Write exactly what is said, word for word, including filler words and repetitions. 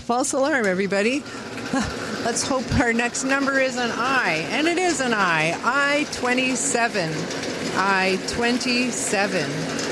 false alarm, everybody. Let's hope our next number is an I. And it is an I. I twenty-seven. I twenty-seven.